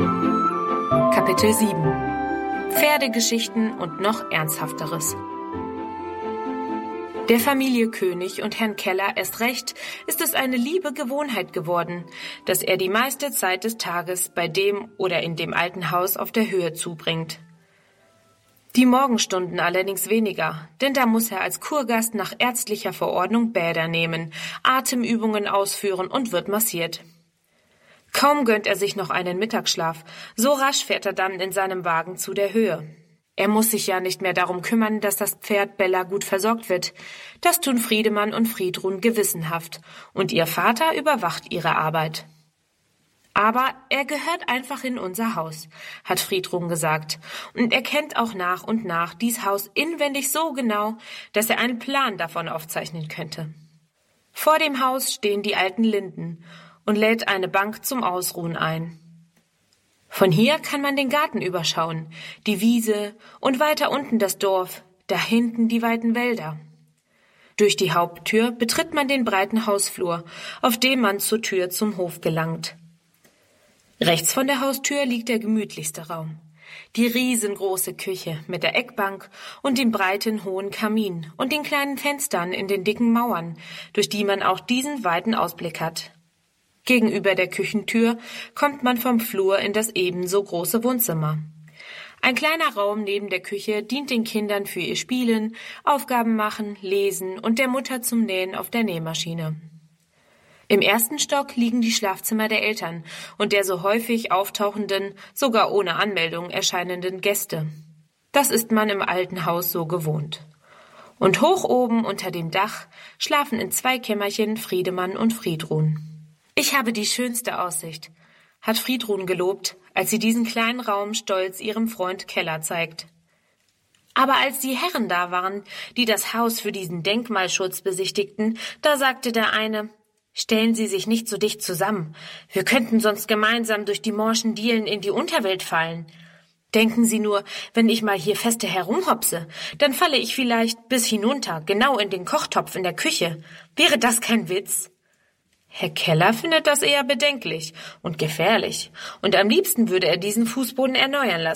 Kapitel 7 Pferdegeschichten und noch Ernsthafteres. Der Familie König und Herrn Keller erst recht ist es eine liebe Gewohnheit geworden, dass er die meiste Zeit des Tages bei dem oder in dem alten Haus auf der Höhe zubringt. Die Morgenstunden allerdings weniger, denn da muss er als Kurgast nach ärztlicher Verordnung Bäder nehmen, Atemübungen ausführen und wird massiert. Kaum gönnt er sich noch einen Mittagsschlaf, so rasch fährt er dann in seinem Wagen zu der Höhe. Er muss sich ja nicht mehr darum kümmern, dass das Pferd Bella gut versorgt wird. Das tun Friedemann und Friedrun gewissenhaft, und ihr Vater überwacht ihre Arbeit. Aber er gehört einfach in unser Haus, hat Friedrun gesagt, und er kennt auch nach und nach dies Haus inwendig so genau, dass er einen Plan davon aufzeichnen könnte. Vor dem Haus stehen die alten Linden und lädt eine Bank zum Ausruhen ein. Von hier kann man den Garten überschauen, die Wiese und weiter unten das Dorf, da hinten die weiten Wälder. Durch die Haupttür betritt man den breiten Hausflur, auf dem man zur Tür zum Hof gelangt. Rechts von der Haustür liegt der gemütlichste Raum, die riesengroße Küche mit der Eckbank und dem breiten, hohen Kamin und den kleinen Fenstern in den dicken Mauern, durch die man auch diesen weiten Ausblick hat. Gegenüber der Küchentür kommt man vom Flur in das ebenso große Wohnzimmer. Ein kleiner Raum neben der Küche dient den Kindern für ihr Spielen, Aufgaben machen, Lesen und der Mutter zum Nähen auf der Nähmaschine. Im ersten Stock liegen die Schlafzimmer der Eltern und der so häufig auftauchenden, sogar ohne Anmeldung erscheinenden Gäste. Das ist man im alten Haus so gewohnt. Und hoch oben unter dem Dach schlafen in 2 Kämmerchen Friedemann und Friedrun. »Ich habe die schönste Aussicht«, hat Friedrun gelobt, als sie diesen kleinen Raum stolz ihrem Freund Keller zeigt. Aber als die Herren da waren, die das Haus für diesen Denkmalschutz besichtigten, da sagte der eine: »Stellen Sie sich nicht so dicht zusammen. Wir könnten sonst gemeinsam durch die morschen Dielen in die Unterwelt fallen. Denken Sie nur, wenn ich mal hier feste herumhopse, dann falle ich vielleicht bis hinunter, genau in den Kochtopf in der Küche. Wäre das kein Witz?« Herr Keller findet das eher bedenklich und gefährlich, und am liebsten würde er diesen Fußboden erneuern lassen.